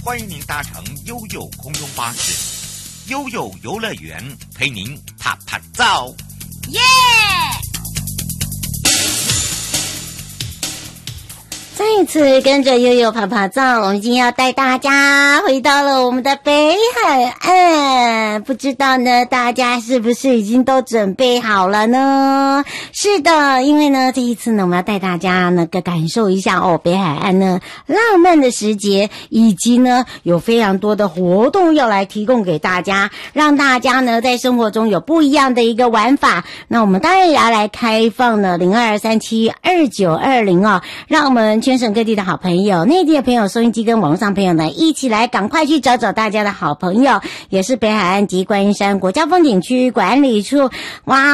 欢迎您搭乘悠悠空中巴士，悠悠游乐园陪您啪啪照， 耶！再一次跟着悠悠啪啪照，我们今天要带大家回到了我们的北海岸。不知道呢，大家是不是已经都准备好了呢？是的，因为呢，这一次呢，我们要带大家呢感受一下北海岸呢浪漫的时节，以及呢有非常多的活动要来提供给大家，让大家呢在生活中有不一样的一个玩法。那我们当然也要来开放了02372920让我们全省各地的好朋友、内地的朋友、收音机跟网络上朋友呢，一起来赶快去找找大家的好朋友，也是北海岸及观音山国家风景区管理处。哇！